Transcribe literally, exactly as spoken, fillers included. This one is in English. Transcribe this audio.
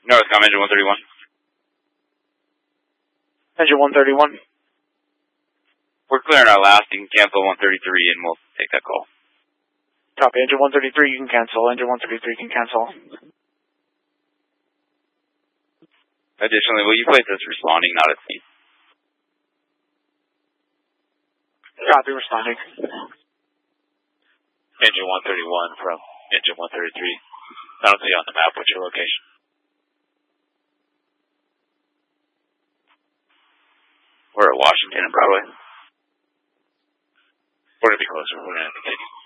Northcom, engine one thirty-one. Engine one thirty-one. We're clearing our last. You can cancel one thirty-three and we'll take that call. Copy. Engine one thirty-three, you can cancel. Engine one thirty-three can cancel. Additionally, will you place us responding, not at sea? Copy, responding. Engine one thirty-one from engine one thirty-three. I don't see on the map what's your location. We're at Washington and Broadway. We're going to be closer. We're going to continue.